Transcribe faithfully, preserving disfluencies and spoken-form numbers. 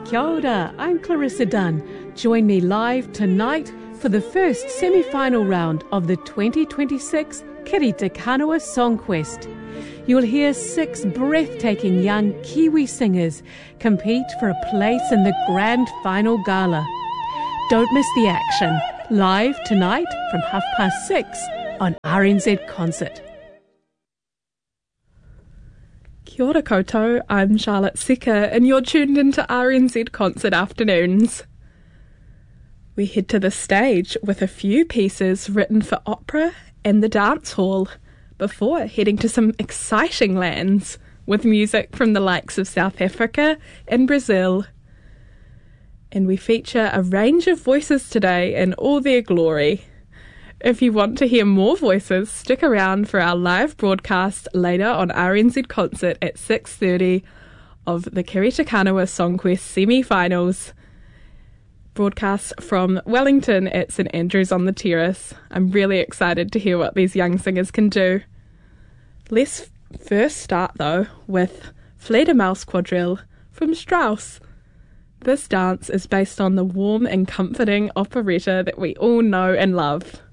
Kia ora, I'm Clarissa Dunn. Join me live tonight for the first semi-final round of the twenty twenty-six Kirita Kanawa Song Quest. You'll hear six breathtaking young Kiwi singers compete for a place in the grand final gala. Don't miss the action, live tonight from half past six on R N Z Concert. Kia ora koutou, I'm Charlotte Secker and you're tuned into R N Z Concert Afternoons. We head to the stage with a few pieces written for opera and the dance hall, before heading to some exciting lands with music from the likes of South Africa and Brazil. And we feature a range of voices today in all their glory. If you want to hear more voices, stick around for our live broadcast later on R N Z Concert at six thirty of the Kirita Kanawa Song Quest semi-finals. Broadcast from Wellington at St Andrews on the Terrace. I'm really excited to hear what these young singers can do. Let's first start though with Fledermaus Quadrille from Strauss. This dance is based on the warm and comforting operetta that we all know and love.